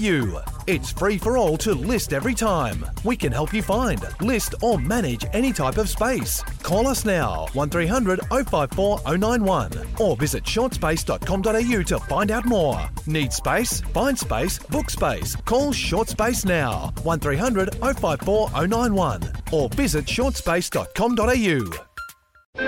It's free for all to list every time. We can help you find, list or manage any type of space. Call us now, 1300 054 091 or visit shortspace.com.au to find out more. Need space? Find space, book space. Call Short Space now, 1300 054 091 or visit shortspace.com.au.